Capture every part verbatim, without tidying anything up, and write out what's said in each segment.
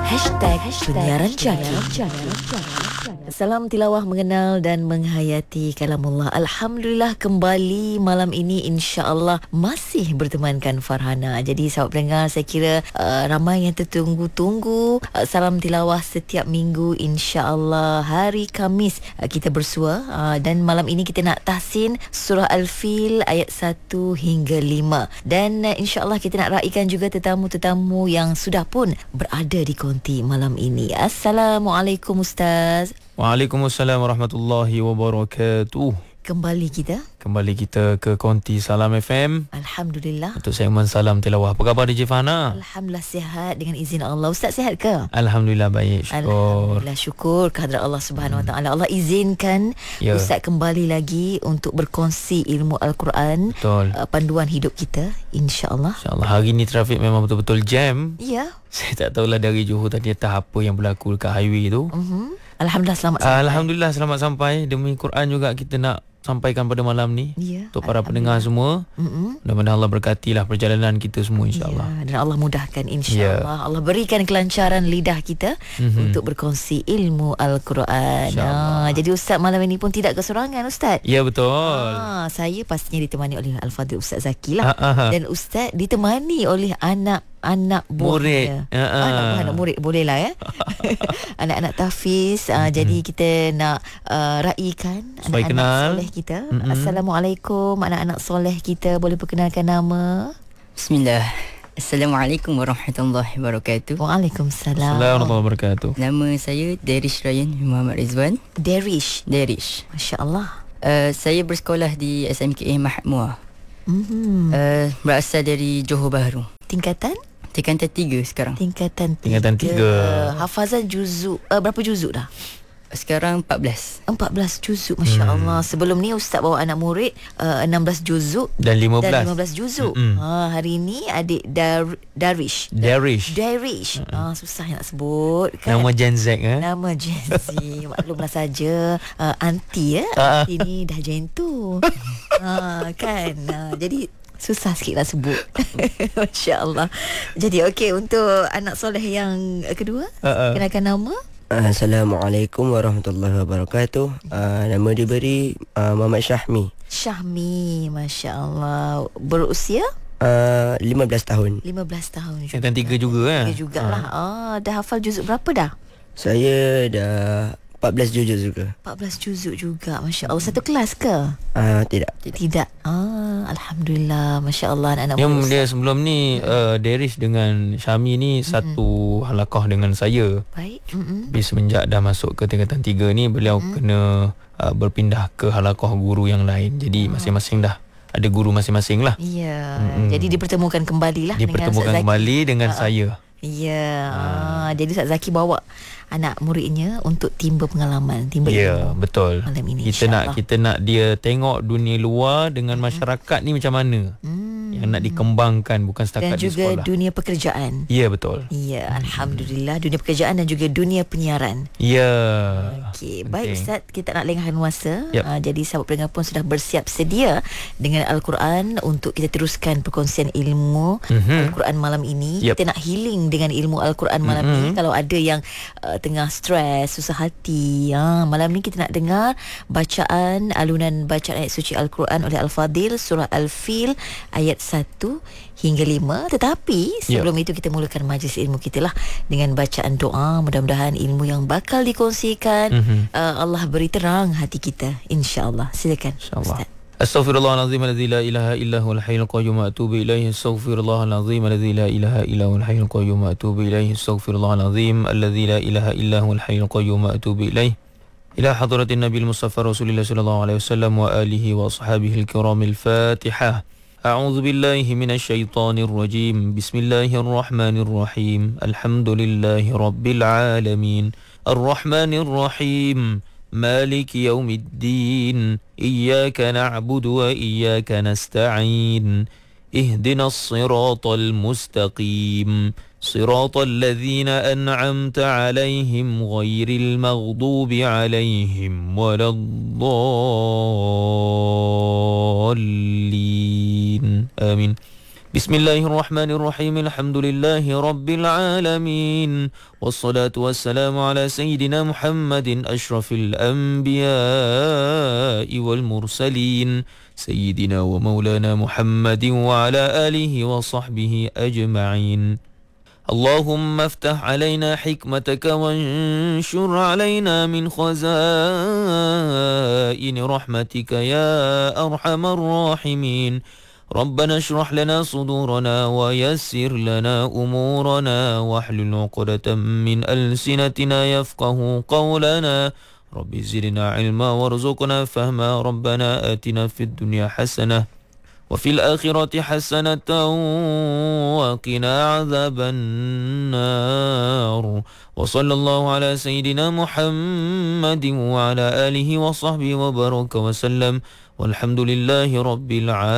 Hashtag, Penyiaran Jaki. Salam tilawah mengenal dan menghayati kalamullah. Alhamdulillah kembali malam ini insya-Allah masih bertemankan Farhana. Jadi sahabat pendengar, saya kira uh, ramai yang tertunggu-tunggu uh, salam tilawah setiap minggu insya-Allah hari Khamis uh, kita bersua uh, dan malam ini kita nak tahsin surah Al-Fil ayat satu hingga lima dan uh, insya-Allah kita nak raikan juga tetamu-tetamu yang sudah pun berada di konti malam ini. Assalamualaikum Ustaz. Waalaikumsalam warahmatullahi wabarakatuh. Kembali kita Kembali kita ke konti Salam F M. Alhamdulillah. Untuk segmen Salam Tilawah. Apa khabar D J Fahana? Alhamdulillah sihat dengan izin Allah. Ustaz sihat ke? Alhamdulillah baik, syukur. Alhamdulillah syukur kehadrat Allah Subhanahu Wa Taala. Allah izinkan ya. Ustaz kembali lagi untuk berkongsi ilmu Al-Quran. Betul. Uh, panduan hidup kita insya-Allah. Insya-Allah. Hari ni trafik memang betul-betul jam. Ya. Saya tak tahulah dari Johor tadi entah apa yang berlaku dekat highway tu. Uh-huh. Alhamdulillah selamat sampai. Alhamdulillah selamat sampai. Demi Quran juga kita nak sampaikan pada malam ni ya, untuk para pendengar semua. Mm-mm. Mudah-mudahan Allah berkatilah perjalanan kita semua insya-Allah. Ya, dan Allah mudahkan insya-Allah. Ya. Allah berikan kelancaran lidah kita mm-hmm. untuk berkongsi ilmu Al-Quran. Ha, jadi Ustaz malam ini pun tidak kesorangan Ustaz. Ya betul. Ha, saya pastinya ditemani oleh Al-Fadhil Ustaz Zaki lah. Ha, ha. Dan Ustaz ditemani oleh anak anak buahnya. Murid. Uh, uh. Anak buah, anak murid boleh lah ya. Anak-anak tahfiz. Uh, mm-hmm. Jadi kita nak uh, raikan supaya anak-anak kenal soleh kita. Mm-hmm. Assalamualaikum anak-anak soleh kita. Boleh perkenalkan nama? Bismillah. Assalamualaikum warahmatullahi wabarakatuh. Waalaikumsalam. Assalamualaikum warahmatullahi wabarakatuh. Nama saya Derish Ryan Muhammad Rizwan. Derish. Derish. Masya-Allah. Uh, saya bersekolah di S M K A Mahmud. Mm-hmm. Uh, berasal dari Johor Bahru. Tingkatan? Tingkatan tiga sekarang. Tingkatan tiga. Tingkatan tiga. Hafazan juzuk. Uh, berapa juzuk dah? Sekarang empat belas. empat belas juzuk, masya-Allah. Hmm. Sebelum ni Ustaz bawa anak murid uh, enam belas juzuk dan lima belas, dan lima belas juzuk. Mm-hmm. Ha, hari ni adik Dar- Darish. Darish. Darish. Mm-hmm. Ha, susah nak sebut kan. Nama Gen Z eh? Nama Gen Z. Maklumlah saja uh, aunty ya. Aunty ni dah Gen tu. Ha, kan. Ha, jadi susah sikit lah sebut. Masya Allah. Jadi okey, untuk anak soleh yang kedua, uh-uh. kenalkan nama. Assalamualaikum warahmatullahi wabarakatuh. uh, Nama diberi uh, Muhammad Syahmi. Syahmi, Masya Allah. Berusia? Uh, lima belas tahun. lima belas tahun juga. Tingkatan tiga juga eh? Tiga jugalah. ha. ah, Dah hafal juzuk berapa dah? Saya dah empat belas juzuk juga. empat belas juzuk juga, Masya Allah. Satu kelas ke? Uh, tidak. Tidak. Ah, Alhamdulillah, Masya Allah. Anak-anak yang dia sebelum ni uh, Derish dengan Syami ni mm-hmm. satu halaqah dengan saya. Baik. Mm-hmm. Tapi semenjak dah masuk ke tingkatan tiga ni, beliau mm-hmm. kena uh, berpindah ke halaqah guru yang lain. Jadi mm. masing-masing dah ada guru masing-masing lah. Ya. Mm-hmm. Jadi dipertemukan kembali lah dipertemukan dengan kembali dengan uh-uh. saya. Ya. Ah. Jadi Ustaz Zaki bawa anak muridnya untuk timba pengalaman, timba ya, ilmu. Betul. Malam ini kita nak kita nak dia tengok dunia luar dengan masyarakat ni macam mana. Hmm. Yang nak dikembangkan bukan setakat di sekolah. Dan juga dunia pekerjaan. Ya, betul. Ya, alhamdulillah dunia pekerjaan dan juga dunia penyiaran. Ya. Okey, baik Ustaz, kita nak lengahkan masa. Yep. Uh, jadi sahabat pendengar pun sudah bersiap sedia dengan Al-Quran untuk kita teruskan perkongsian ilmu mm-hmm. Al-Quran malam ini. Yep. Kita nak healing dengan ilmu Al-Quran malam mm-hmm. ini. Kalau ada yang uh, tengah stres, susah hati, uh, malam ni kita nak dengar bacaan alunan bacaan ayat suci Al-Quran oleh Al-Fadhil surah Al-Fil ayat satu hingga lima. Tetapi sebelum yeah. itu kita mulakan majlis ilmu kita lah dengan bacaan doa. Mudah-mudahan ilmu yang bakal dikongsikan mm-hmm. uh, Allah beri terang hati kita, insya-Allah. Silakan insya-Allah. Astaghfirullahalazim alladzi la ilaha illa huwal hayyul qayyum wa atubu ilaihi. Astaghfirullahalazim alladzi la ilaha illa huwal hayyul qayyum wa atubu ilaihi. Astaghfirullahalazim alladzi la ilaha illa huwal hayyul qayyum wa atubu ilaihi. Ila hadratin nabiyil mustafa rasulillah sallallahu alaihi wasallam wa alihi wa ashabihi al-kiramil fatihah. أعوذ بالله من الشيطان الرجيم بسم الله الرحمن الرحيم الحمد لله رب العالمين الرحمن الرحيم مالك يوم الدين إياك نعبد وإياك نستعين اهدنا الصراط المستقيم صراط الذين أنعمت عليهم غير المغضوب عليهم ولا الضالين آمين. Bismillahirrahmanirrahim. Alhamdulillahi rabbil alamin. Wassalatu wassalamu ala sayyidina Muhammadin asyrafil anbiya'i wal mursalin. Sayyidina wa maulana Muhammadin wa ala alihi wa sahbihi ajma'in. اللهم افتح علينا حكمتك وانشر علينا من خزائن رحمتك يا أرحم الراحمين. ربنا اشرح لنا صدورنا ويسر لنا أمورنا واحلل عقدة من ألسنتنا يفقه قولنا. رب زدنا علما وارزقنا فهما. ربنا آتنا في الدنيا حسنة وفي الآخرة حسنة وقنا عذاب النار. وصلى الله على سيدنا محمد وعلى آله وصحبه وبارك وسلم والحمد لله رب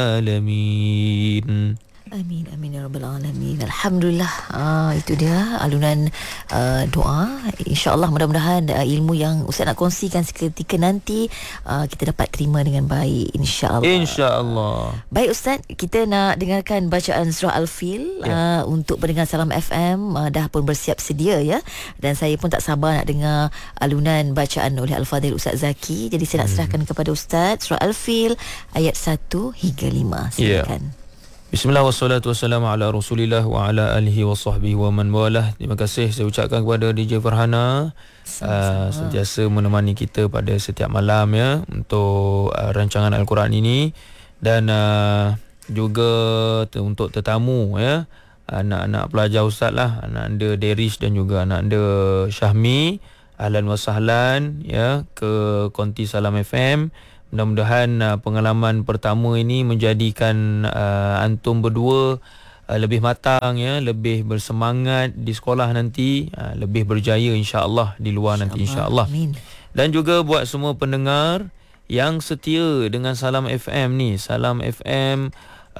العالمين. Amin, amin ya rabbal alamin. Alhamdulillah. Ah, itu dia alunan uh, doa. InsyaAllah mudah-mudahan uh, ilmu yang Ustaz nak kongsikan seketika nanti uh, kita dapat terima dengan baik, insyaAllah. InsyaAllah. Baik Ustaz, kita nak dengarkan bacaan surah Al-Fil ya. uh, untuk pendengar Salam F M uh, dah pun bersiap sedia ya. Dan saya pun tak sabar nak dengar alunan bacaan oleh Al-Fadhil Ustaz Zaki. Jadi saya nak serahkan hmm. kepada Ustaz surah Al-Fil ayat satu hingga lima. Silakan. Ya. Bismillah wassalatu wassalamu ala rasulillah wa ala alihi wa sahbihi wa man walah. Terima kasih saya ucapkan kepada D J Farhana uh, sentiasa menemani kita pada setiap malam ya untuk uh, rancangan Al-Quran ini. Dan uh, juga te- untuk tetamu ya, anak-anak pelajar Ustaz lah, anak anda Derish dan juga anak anda Syahmi, ahlan wa sahlan ya ke Konti Salam F M. Mudah-mudahan uh, pengalaman pertama ini menjadikan uh, antum berdua uh, lebih matang ya, lebih bersemangat di sekolah nanti, uh, lebih berjaya insya-Allah di luar insya nanti insya-Allah. Amin. Dan juga buat semua pendengar yang setia dengan Salam F M ni, Salam F M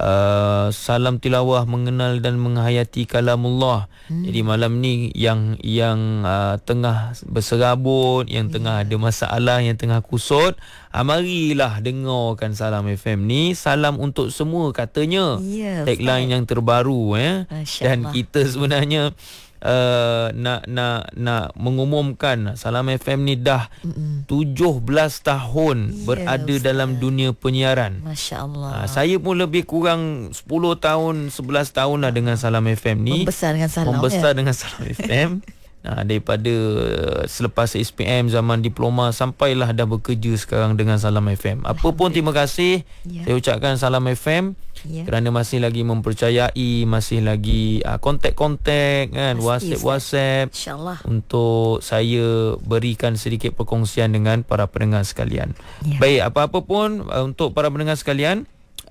Uh, salam tilawah mengenal dan menghayati kalamullah. Hmm. Jadi malam ni yang yang uh, tengah berserabut, yang yeah. tengah ada masalah, yang tengah kusut, uh, marilah dengarkan Salam F M ni. Salam untuk semua katanya. Yeah, tagline yang terbaru ya. Dan kita sebenarnya Uh, nak nak nak mengumumkan Salam F M ni dah Mm-mm. tujuh belas tahun yeah, berada Ustaz. dalam dunia penyiaran. Masya-Allah. Uh, saya pun lebih kurang sepuluh tahun, sebelas tahun lah dengan Salam F M ni. Membesar dengan Salam. Membesar ya? dengan Salam F M. Nah, daripada selepas S P M zaman diploma sampailah dah bekerja sekarang dengan Salam F M. Apa pun terima kasih yeah. saya ucapkan Salam F M yeah. kerana masih lagi mempercayai, masih lagi uh, kontak-kontak kan, WhatsApp WhatsApp insyaallah untuk saya berikan sedikit perkongsian dengan para pendengar sekalian. Yeah. Baik, apa-apa pun uh, untuk para pendengar sekalian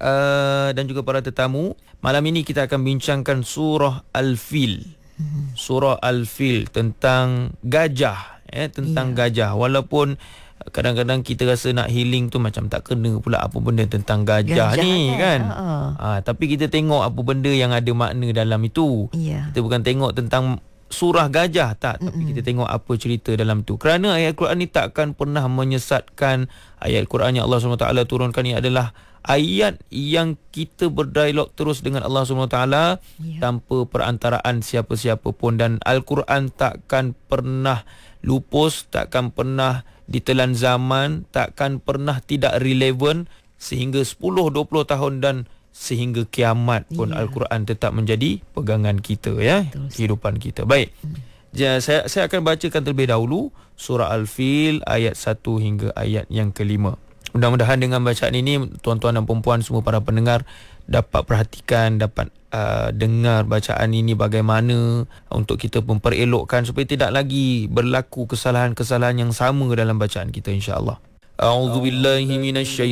uh, dan juga para tetamu, malam ini kita akan bincangkan surah Al-Fil. Surah Al-Fil tentang gajah eh, tentang yeah. gajah. Walaupun kadang-kadang kita rasa nak healing tu macam tak kena pula apa benda tentang gajah, gajah ni kan, kan? Uh-uh. ha, tapi kita tengok apa benda yang ada makna dalam itu. yeah. Kita bukan tengok tentang surah gajah tak, Mm-mm. tapi kita tengok apa cerita dalam tu. Kerana ayat Quran ni takkan pernah menyesatkan. Ayat Quran yang Allah subhanahu wa taala turunkan ni adalah ayat yang kita berdialog terus dengan Allah subhanahu wa taala yeah. tanpa perantaraan siapa-siapa pun. Dan Al-Quran takkan pernah lupus, takkan pernah ditelan zaman, takkan pernah tidak relevan sehingga sepuluh dua puluh tahun dan sehingga kiamat pun yeah. Al-Quran tetap menjadi pegangan kita ya, Betul. kehidupan kita. Baik. Hmm. Ja, saya saya akan bacakan terlebih dahulu surah Al-Fil ayat satu hingga ayat yang kelima. Mudah-mudahan dengan bacaan ini tuan-tuan dan puan-puan semua para pendengar dapat perhatikan, dapat uh, dengar bacaan ini bagaimana untuk kita memperelokkan supaya tidak lagi berlaku kesalahan-kesalahan yang sama dalam bacaan kita insya-Allah. A'udzubillahi minasyaitanir